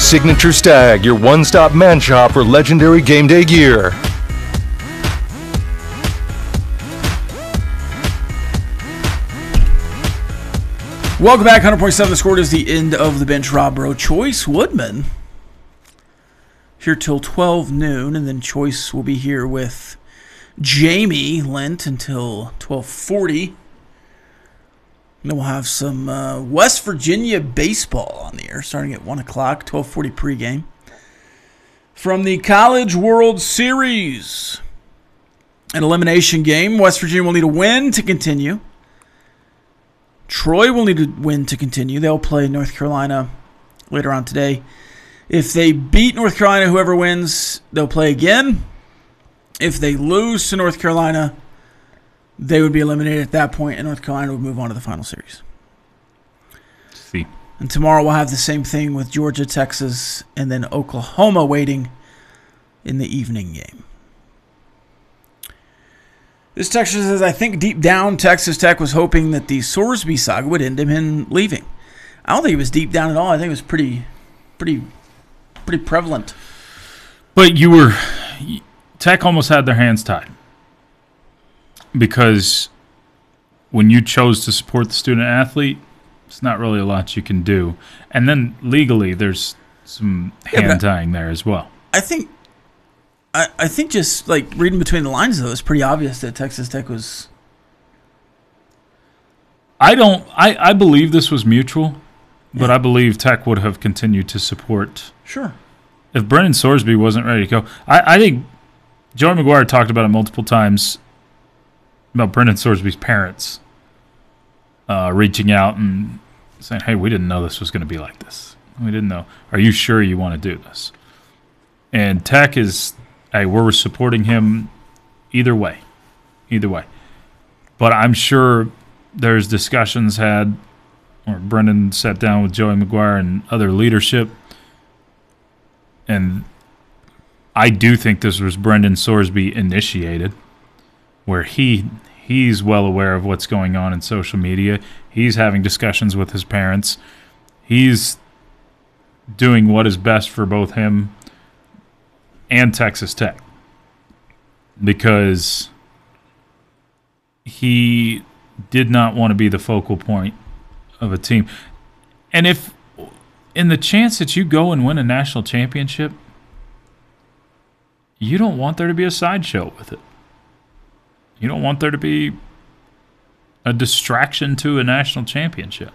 Signature Stag, your one-stop man shop for legendary game day gear. Welcome back. 100.7 The Score is the end of the bench. Rob Rowe, Choice Woodman here till 12 noon, and then Choice will be here with Jamie Lent until 12:40. And then we'll have some West Virginia baseball on the air starting at 1 o'clock, 12:40 pregame. From the College World Series, an elimination game. West Virginia will need a win to continue. Troy will need a win to continue. They'll play North Carolina later on today. If they beat North Carolina, whoever wins, they'll play again. If they lose to North Carolina, they would be eliminated at that point, and North Carolina would move on to the final series. See. And tomorrow we'll have the same thing with Georgia, Texas, and then Oklahoma waiting in the evening game. This texture says, I think deep down Texas Tech was hoping that the Sorsby saga would end him leaving. I don't think it was deep down at all. I think it was pretty prevalent. But Tech almost had their hands tied. Because when you chose to support the student athlete, it's not really a lot you can do. And then legally, there's some hand tying there as well. I think just like reading between the lines, though, it's pretty obvious that Texas Tech was. I believe this was mutual, but I believe Tech would have continued to support. Sure. If Brendan Sorsby wasn't ready to go, I think Joey McGuire talked about it multiple times. About Brendan Sorsby's parents reaching out and saying, hey, we didn't know this was going to be like this. We didn't know. Are you sure you want to do this? And Tech is, hey, we're supporting him either way. Either way. But I'm sure there's discussions had where Brendan sat down with Joey McGuire and other leadership. And I do think this was Brendan Sorsby initiated, where he's well aware of what's going on in social media. He's having discussions with his parents. He's doing what is best for both him and Texas Tech, because he did not want to be the focal point of a team. And if in the chance that you go and win a national championship, you don't want there to be a sideshow with it. You don't want there to be a distraction to a national championship.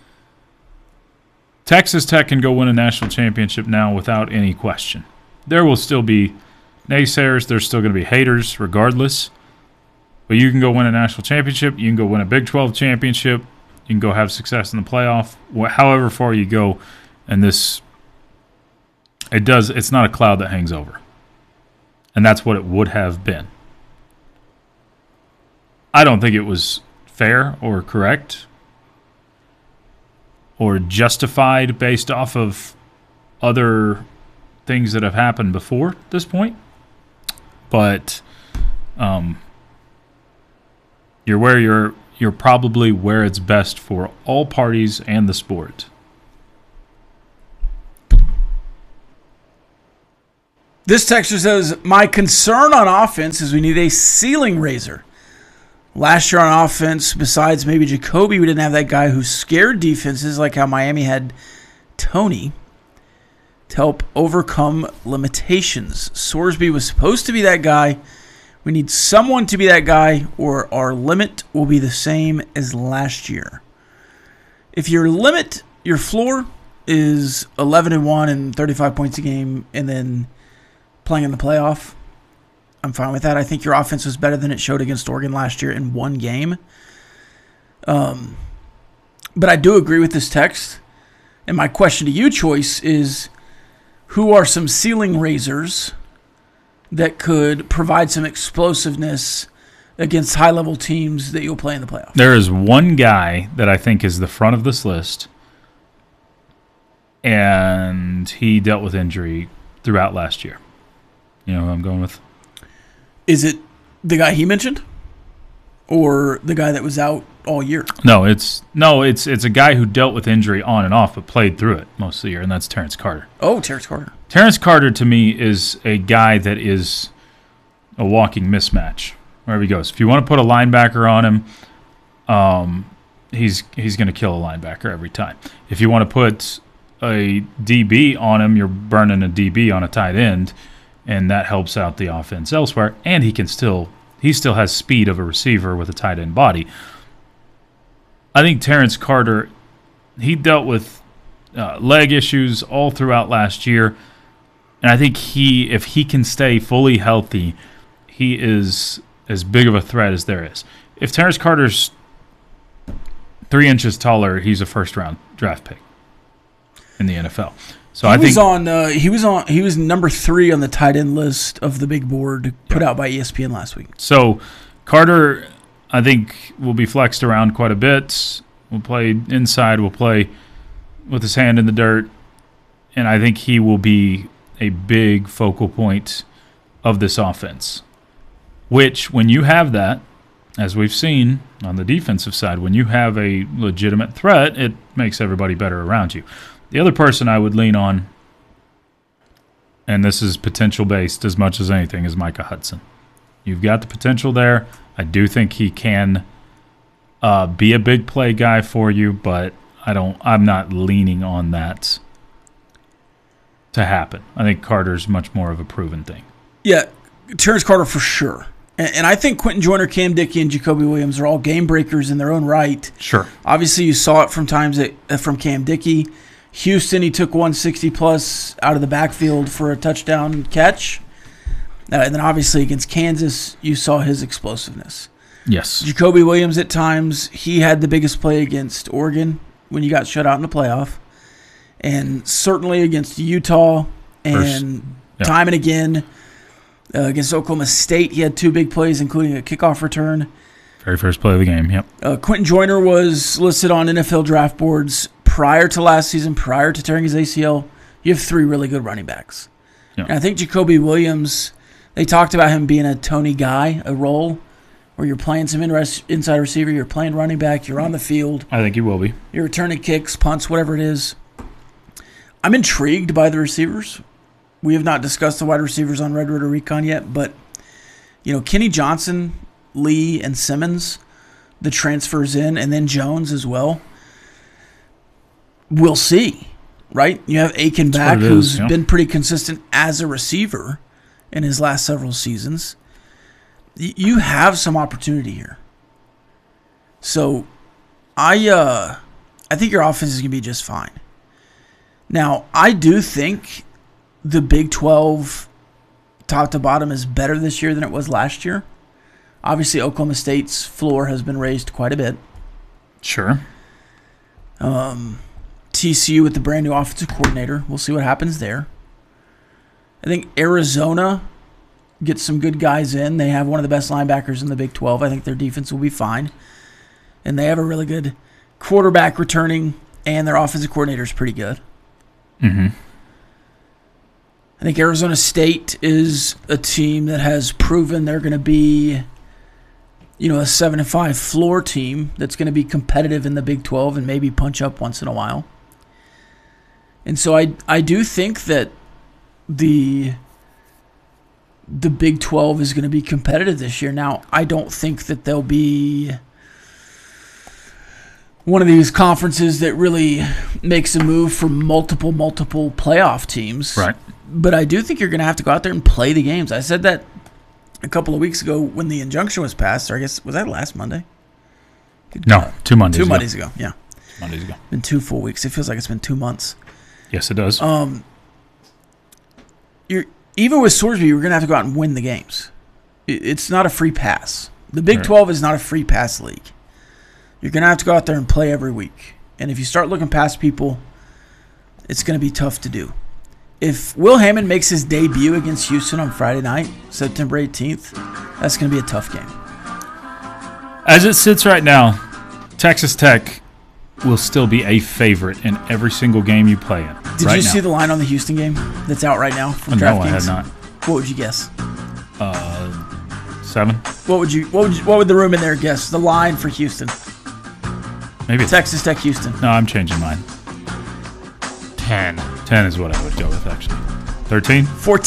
Texas Tech can go win a national championship now without any question. There will still be naysayers. There's still going to be haters regardless. But you can go win a national championship. You can go win a Big 12 championship. You can go have success in the playoff. However far you go, and it's not a cloud that hangs over. And that's what it would have been. I don't think it was fair or correct or justified based off of other things that have happened before this point. But you're probably where it's best for all parties and the sport. This texter says, my concern on offense is we need a ceiling raiser. Last year on offense, besides maybe Jacoby, we didn't have that guy who scared defenses like how Miami had Tony to help overcome limitations. Sorsby was supposed to be that guy. We need someone to be that guy, or our limit will be the same as last year. If your limit, your floor, is 11-1 and 35 points a game, and then playing in the playoff, I'm fine with that. I think your offense was better than it showed against Oregon last year in one game. But I do agree with this text. And my question to you, Choice, is who are some ceiling raisers that could provide some explosiveness against high-level teams that you'll play in the playoff? There is one guy that I think is the front of this list, and he dealt with injury throughout last year. You know who I'm going with? Is it the guy he mentioned? or the guy that was out all year? No, it's a guy who dealt with injury on and off, but played through it most of the year, and that's Terrence Carter. Oh, Terrence Carter. Terrence Carter, to me, is a guy that is a walking mismatch wherever he goes. If you want to put a linebacker on him, he's going to kill a linebacker every time. If you want to put a DB on him, you're burning a DB on a tight end, and that helps out the offense elsewhere. And he still has speed of a receiver with a tight end body. I think Terrence Carter, he dealt with leg issues all throughout last year, and I think if he can stay fully healthy, he is as big of a threat as there is. If Terrence Carter's 3 inches taller, he's a first-round draft pick in the NFL. So he was number 3 on the tight end list of the big board put out by ESPN last week. So Carter, I think, will be flexed around quite a bit. Will play inside. Will play with his hand in the dirt, and I think he will be a big focal point of this offense. Which, when you have that, as we've seen on the defensive side, when you have a legitimate threat, it makes everybody better around you. The other person I would lean on, and this is potential-based as much as anything, is Micah Hudson. You've got the potential there. I do think he can be a big play guy for you, but I'm not leaning on that to happen. I think Carter's much more of a proven thing. Yeah, Terrence Carter for sure. And I think Quentin Joyner, Cam Dickey, and Jacoby Williams are all game breakers in their own right. Sure. Obviously, you saw it from Cam Dickey. Houston, he took 160-plus out of the backfield for a touchdown catch. And then obviously against Kansas, you saw his explosiveness. Yes. Jacoby Williams at times, he had the biggest play against Oregon when you got shut out in the playoff. And certainly against Utah and time and again against Oklahoma State, he had 2 big plays, including a kickoff return. Very first play of the game, yep. Quentin Joyner was listed on NFL draft boards prior to last season, prior to tearing his ACL. You have 3 really good running backs. Yep. And I think Jacoby Williams, they talked about him being a Tony guy, a role where you're playing some inside receiver, you're playing running back, you're on the field. I think he will be. You're returning kicks, punts, whatever it is. I'm intrigued by the receivers. We have not discussed the wide receivers on Red Ritter Recon yet, but Kenny Johnson, Lee, and Simmons, the transfers in, and then Jones as well. We'll see, right? You have Aiken back, who's been pretty consistent as a receiver in his last several seasons. You have some opportunity here. So I think your offense is going to be just fine. Now, I do think the Big 12 top to bottom is better this year than it was last year. Obviously, Oklahoma State's floor has been raised quite a bit. Sure. TCU with the brand new offensive coordinator. We'll see what happens there. I think Arizona gets some good guys in. They have one of the best linebackers in the Big 12. I think their defense will be fine. And they have a really good quarterback returning, and their offensive coordinator is pretty good. Mm-hmm. I think Arizona State is a team that has proven they're going to be, a 7-5 floor team that's going to be competitive in the Big 12 and maybe punch up once in a while. And so I do think that the Big 12 is going to be competitive this year. Now, I don't think that they'll be one of these conferences that really makes a move for multiple playoff teams. Right. But I do think you're going to have to go out there and play the games. I said that a couple of weeks ago when the injunction was passed, or I guess, was that last Monday? No, 2 Mondays ago. 2 Mondays ago, yeah. Mondays ago. Been 2 full weeks. It feels like it's been 2 months. Yes, it does. Even with Sorsby, you're going to have to go out and win the games. It's not a free pass. The Big 12 is not a free pass league. You're going to have to go out there and play every week. And if you start looking past people, it's going to be tough to do. If Will Hammond makes his debut against Houston on Friday night, September 18th, that's going to be a tough game. As it sits right now, Texas Tech will still be a favorite in every single game you play in. Did you see the line on the Houston game that's out right now from DraftKings? No, I had not. What would you guess? 7. What would the room in there guess? The line for Houston. Maybe Texas Tech Houston. No, I'm changing mine. 10. 10 is what I would go with, actually. 13?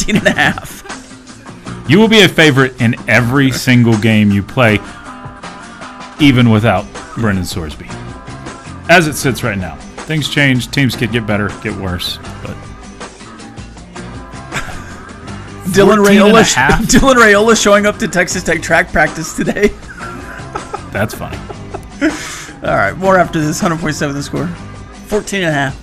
14.5. You will be a favorite in every single game you play, even without Brendan Sorsby. As it sits right now. Things change. Teams could get better, get worse. But Dylan Raiola showing up to Texas Tech track practice today. That's funny. All right, more after this. 100.7 The Score. 14.5.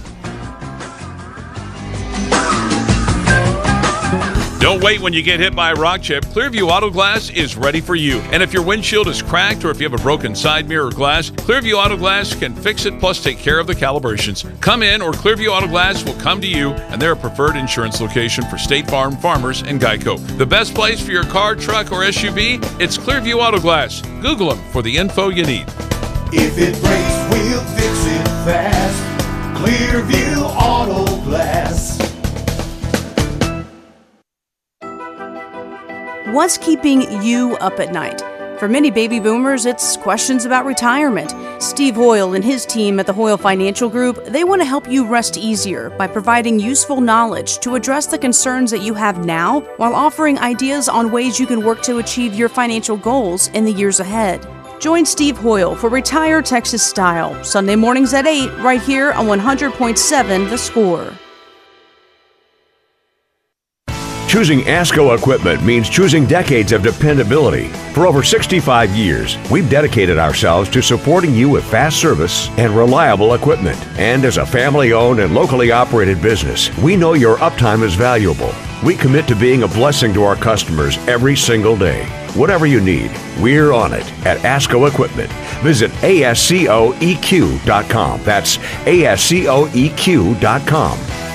Don't wait when you get hit by a rock chip. Clearview Auto Glass is ready for you. And if your windshield is cracked or if you have a broken side mirror or glass, Clearview Auto Glass can fix it plus take care of the calibrations. Come in or Clearview Auto Glass will come to you, and they're a preferred insurance location for State Farm, Farmers, and Geico. The best place for your car, truck, or SUV? It's Clearview Auto Glass. Google them for the info you need. If it breaks, we'll fix it fast. Clearview Auto Glass. What's keeping you up at night? For many baby boomers, it's questions about retirement. Steve Hoyle and his team at the Hoyle Financial Group, they want to help you rest easier by providing useful knowledge to address the concerns that you have now while offering ideas on ways you can work to achieve your financial goals in the years ahead. Join Steve Hoyle for Retire Texas Style, Sunday mornings at 8, right here on 100.7 The Score. Choosing ASCO equipment means choosing decades of dependability. For over 65 years, we've dedicated ourselves to supporting you with fast service and reliable equipment. And as a family-owned and locally operated business, we know your uptime is valuable. We commit to being a blessing to our customers every single day. Whatever you need, we're on it at ASCO Equipment. Visit ASCOEQ.com. That's ASCOEQ.com.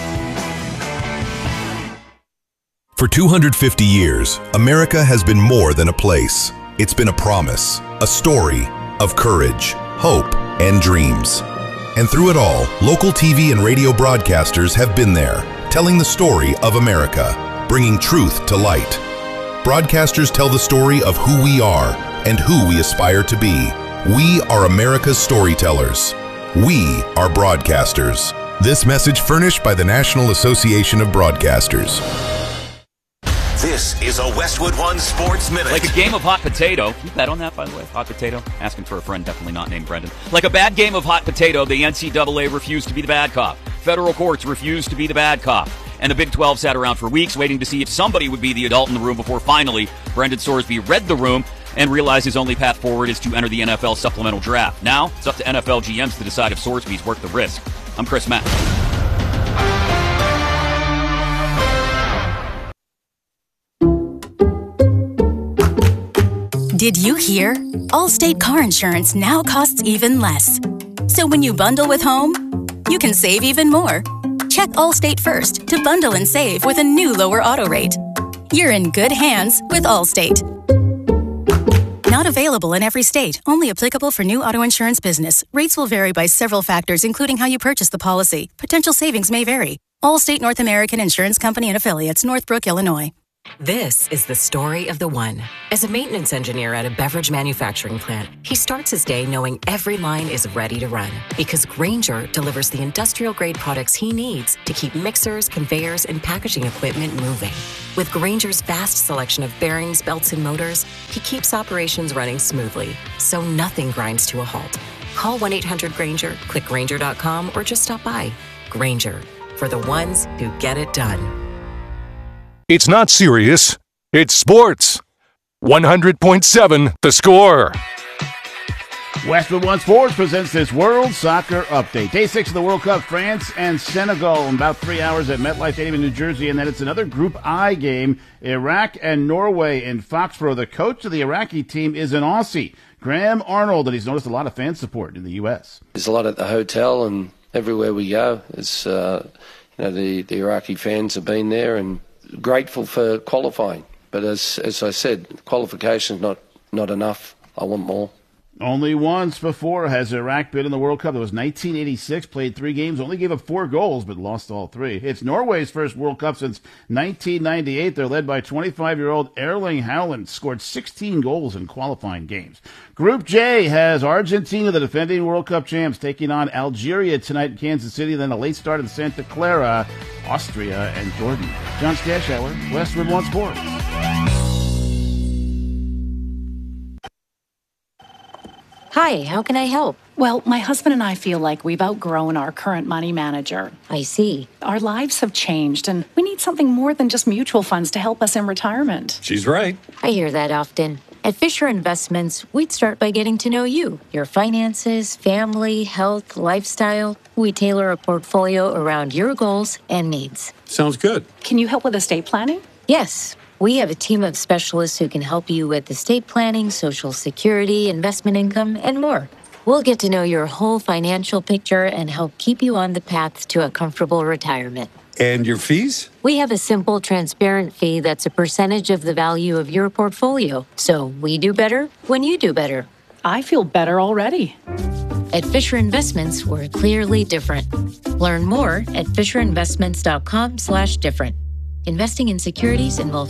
For 250 years, America has been more than a place. It's been a promise, a story of courage, hope, and dreams. And through it all, local TV and radio broadcasters have been there, telling the story of America, bringing truth to light. Broadcasters tell the story of who we are and who we aspire to be. We are America's storytellers. We are broadcasters. This message furnished by the National Association of Broadcasters. This is a Westwood One Sports Minute. Like a game of hot potato. You bet on that, by the way? Hot potato? Asking for a friend, definitely not named Brendan. Like a bad game of hot potato, the NCAA refused to be the bad cop. Federal courts refused to be the bad cop. And the Big 12 sat around for weeks waiting to see if somebody would be the adult in the room before finally Brendan Sorsby read the room and realized his only path forward is to enter the NFL supplemental draft. Now, it's up to NFL GMs to decide if Sorsby's worth the risk. I'm Chris Mack. Did you hear? Allstate car insurance now costs even less. So when you bundle with home, you can save even more. Check Allstate first to bundle and save with a new lower auto rate. You're in good hands with Allstate. Not available in every state. Only applicable for new auto insurance business. Rates will vary by several factors, including how you purchase the policy. Potential savings may vary. Allstate North American Insurance Company and Affiliates, Northbrook, Illinois. This is the story of the one. As a maintenance engineer at a beverage manufacturing plant, he starts his day knowing every line is ready to run because Grainger delivers the industrial-grade products he needs to keep mixers, conveyors, and packaging equipment moving. With Grainger's vast selection of bearings, belts, and motors, he keeps operations running smoothly, so nothing grinds to a halt. Call 1-800-GRAINGER, click Grainger.com, or just stop by. Grainger, for the ones who get it done. It's not serious. It's sports. 100.7 The Score. Westwood One Sports presents this World Soccer Update. Day 6 of the World Cup, France and Senegal in about 3 hours at MetLife Stadium in New Jersey. And then it's another Group I game, Iraq and Norway in Foxborough. The coach of the Iraqi team is an Aussie, Graham Arnold, and he's noticed a lot of fan support in the U.S. There's a lot at the hotel and everywhere we go. It's, the Iraqi fans have been there and grateful for qualifying, but as I said, qualification is not enough. I want more. Only once before has Iraq been in the World Cup. It was 1986, played 3 games, only gave up 4 goals, but lost all 3. It's Norway's first World Cup since 1998. They're led by 25-year-old Erling Haaland, scored 16 goals in qualifying games. Group J has Argentina, the defending World Cup champs, taking on Algeria tonight in Kansas City, then a late start in Santa Clara, Austria, and Jordan. John Stashauer, Westwood One Sports. Hi, how can I help? Well, my husband and I feel like we've outgrown our current money manager. I see. Our lives have changed, and we need something more than just mutual funds to help us in retirement. She's right. I hear that often. At Fisher Investments, we'd start by getting to know you, your finances, family, health, lifestyle. We tailor a portfolio around your goals and needs. Sounds good. Can you help with estate planning? Yes. We have a team of specialists who can help you with estate planning, Social Security, investment income, and more. We'll get to know your whole financial picture and help keep you on the path to a comfortable retirement. And your fees? We have a simple, transparent fee that's a percentage of the value of your portfolio. So we do better when you do better. I feel better already. At Fisher Investments, we're clearly different. Learn more at fisherinvestments.com/different. Investing in securities involves